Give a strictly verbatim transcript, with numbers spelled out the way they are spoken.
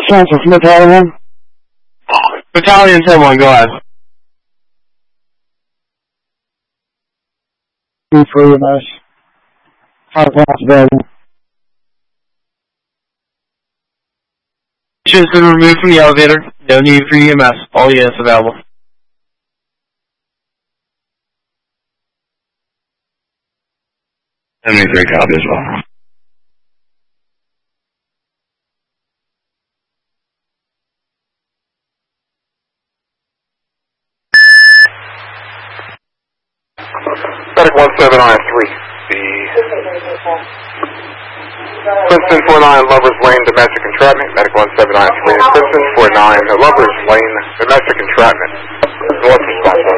Cancel from Battalion. Battalion ten one, go ahead. Two for E M S. Five points available. Has been removed from the elevator. No need for E M S. All units available. seventy-three copy as well. Medic one seven nine three. The Princeton four nine Lovers Lane domestic entrapment. Medic one seven nine three. Princeton four nine Lovers Lane domestic entrapment. What's response?